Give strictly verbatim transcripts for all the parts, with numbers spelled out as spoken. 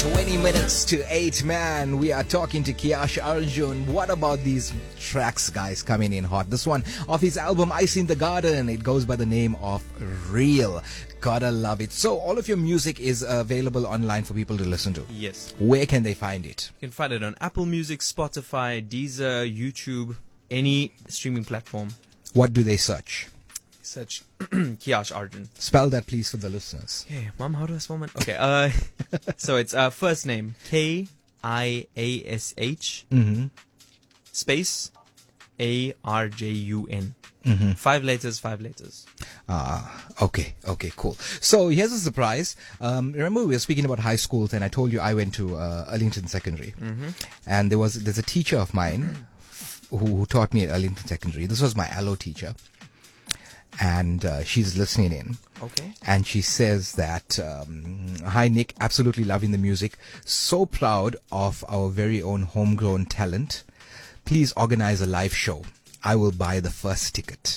twenty minutes to eight, man. We are talking to Kiyash Arjun. What about these tracks, guys, coming in hot? This one off his album Ice in the Garden. It goes by the name of Real. Gotta love it. So all of your music is available online for people to listen to. Yes. Where can they find it? You can find it on Apple Music, Spotify, Deezer, YouTube, any streaming platform. What do they search? Search Kiyash Arjun. Spell that, please, for the listeners. Okay, Mom, how do I spell my... Okay, uh, so it's uh, first name, K I A S H, Mm-hmm. space, A R J U N. Mm-hmm. Five letters, five letters. Ah, okay, okay, cool. So here's a surprise. Um, remember we were speaking about high schools, and I told you I went to uh, Arlington Secondary, Mm-hmm. and there was there's a teacher of mine who, who taught me at Arlington Secondary. This was my allo teacher, and uh, she's listening in. Okay. And she says that, um, hi Nick, absolutely loving the music. So proud of our very own homegrown talent. Please organize a live show. I will buy the first ticket.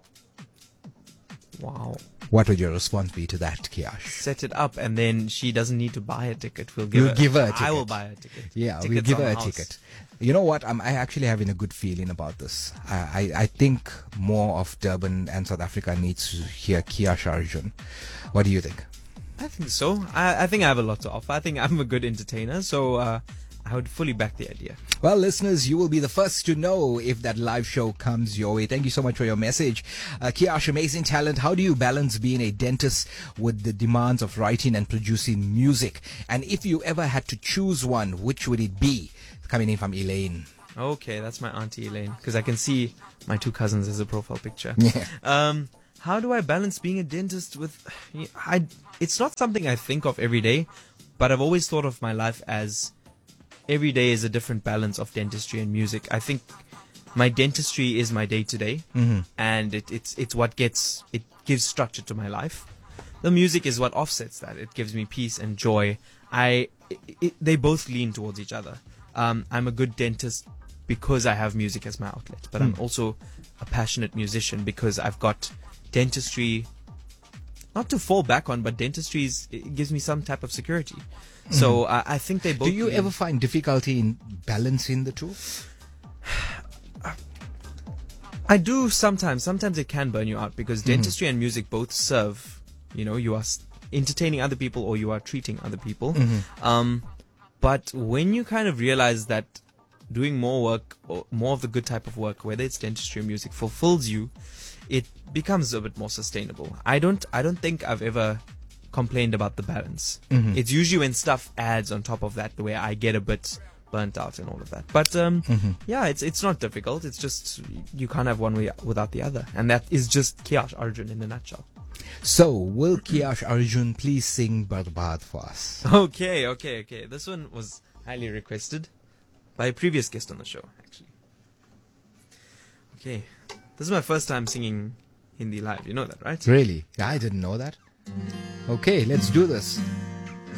Wow. What would your response be to that, Kiyash? Set it up, and then she doesn't need to buy a ticket. We'll give, You'll her, give her a I will ticket. buy a ticket. Yeah, we'll Tickets give on her a the house. ticket. You know what? I'm I actually having a good feeling about this. I, I, I think more of Durban and South Africa needs to hear Kiyash Arjun. What do you think? I think so. I, I think I have a lot to offer. I think I'm a good entertainer, so uh, I would fully back the idea. Well, listeners, you will be the first to know if that live show comes your way. Thank you so much for your message. Uh, Kiyash, amazing talent. How do you balance being a dentist with the demands of writing and producing music? And if you ever had to choose one, which would it be? Coming in from Elaine. Okay, that's my auntie Elaine, because I can see my two cousins as a profile picture. Yeah. Um, how do I balance being a dentist with... I, it's not something I think of every day, but I've always thought of my life as every day is a different balance of dentistry and music. I think my dentistry is my day-to-day, Mm-hmm. and it, it's it's what gets... It gives structure to my life. The music is what offsets that. It gives me peace and joy. I it, it, they both lean towards each other. Um, I'm a good dentist because I have music as my outlet, but I'm also a passionate musician because I've got dentistry, not to fall back on, but dentistry is, it gives me some type of security. So uh, I think they both... Do you lean- ever find difficulty in balancing the two? I do sometimes. Sometimes it can burn you out because dentistry and music both serve, you know, you are s- entertaining other people or you are treating other people. Um, but when you kind of realize that doing more work or more of the good type of work, whether it's dentistry or music, fulfills you, it becomes a bit more sustainable. I don't, I don't think I've ever complained about the balance. It's usually when stuff adds on top of that where I get a bit burnt out and all of that. But um, yeah, it's it's not difficult. It's just you can't have one way without the other, and that is just Kiyash Arjun in a nutshell. So, will Kiyash Arjun please sing Barbad for us? Okay, okay, okay. This one was highly requested by a previous guest on the show, actually. Okay, this is my first time singing Hindi live. You know that, right? Really? I didn't know that. Okay, let's do this.